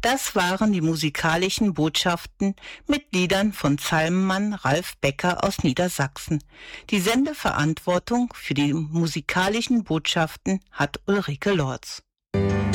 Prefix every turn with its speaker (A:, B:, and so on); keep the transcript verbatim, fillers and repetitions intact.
A: Das waren die musikalischen Botschaften mit Liedern von Psalmenmann Ralf Becker aus Niedersachsen. Die Sendeverantwortung für die musikalischen Botschaften hat Ulrike Lorz.